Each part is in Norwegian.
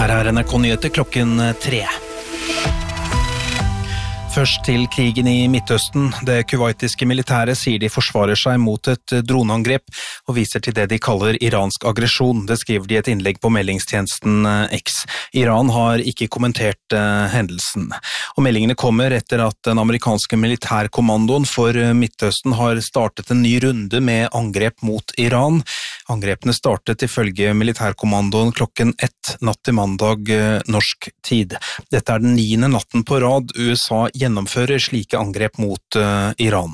Her NRK Nyheter klokken 3. Først til krigen i Midtøsten. Det kuwaitiske militæret sier de forsvarer seg mot et droneangrep og viser til det de kaller iransk aggresjon. Det skriver de i et innlegg på meldingstjenesten X. Iran har ikke kommentert hendelsen. Og meldingene kommer etter at den amerikanske militærkommandoen for Midtøsten har startet en ny runde med angrep mot Iran. Angrepene startet ifølge militærkommandoen klokken 1 natt til mandag norsk tid. Dette den 9. natten på rad USA gjennomfører slike angrep mot Iran.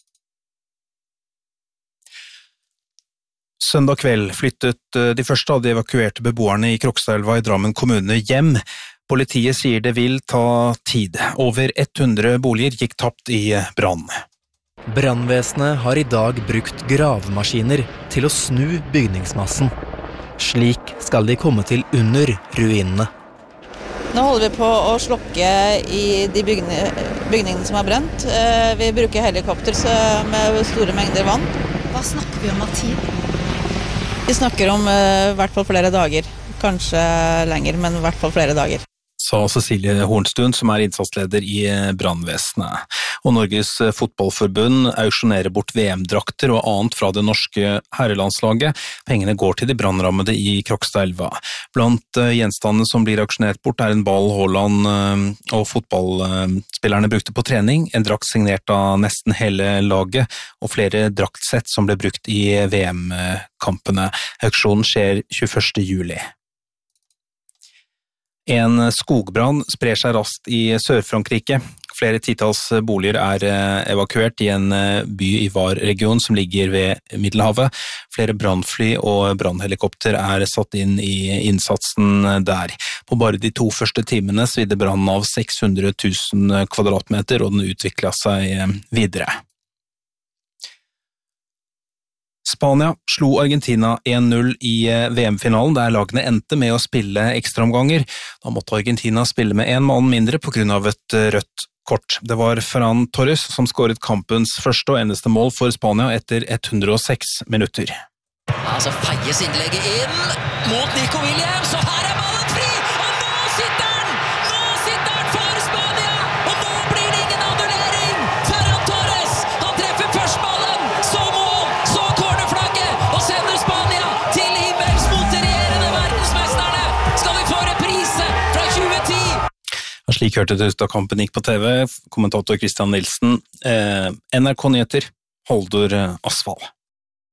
Søndag kveld flyttet de første av de evakuerte beboerne i Krokstadelva i Drammen kommune hjem. Politiet sier det vil ta tid. Over 100 boliger gikk tapt i brann. Brannvesenet har i dag brukt gravemaskiner til å snu bygningsmassen. Slik skal de komme til under ruinene. Nå holder vi på å slokke i de bygningene som brent. Vi bruker helikopter med store mengder vann. Hva snakker vi om av tid? Vi snakker om i hvert fall flere dager. Kanskje lenger, men i hvert fall flere dager. Sa Cecilie Hornstuen, som innsatsleder i brannvesenet. Og Norges fotballforbund auksjonerer bort VM-drakter og annet fra det norske herrelandslaget. Pengene går til de brannrammede i Krokstadelva. Blant gjenstandene som blir auksjonert bort en ball Haaland og fotballspillerne brukte på trening, en drakt signert av nesten hele laget, og flere draktsett som ble brukt i VM-kampene. Auksjonen skjer 21. juli. En skogbrann sprer seg raskt i Sør-Frankrike. Flere titalls boliger evakuert i en by i Var-region som ligger ved Middelhavet. Flere brannfly og brannhelikopter satt inn i innsatsen der. På bare de 2 første timene svidde brannen av 600 000 kvadratmeter, og den utviklet seg videre. Spania slo Argentina 1-0 i VM-finalen, der lagene endte med å spille ekstraomganger. Da måtte Argentina spille med en mann mindre på grunn av et rødt kort. Det var Ferran Torres som skåret kampens første og eneste mål for Spania etter 106 minutter. Så feies innlegget inn mot Nico Williams, og her ballen fri, og nå sitter den! Nå sitter den for Spania, og nå blir det ingen annullering! Ferran Torres, han treffer først ballen, så mål, så cornerflagget, og sender Spania til himmels mot de regjerende verdensmesterne! Skal vi få reprise fra 2010? Slik hørte det ut da kampen gikk på TV. Kommentator Christian Nilsen. NRK Nyheter, Haldor Asfald.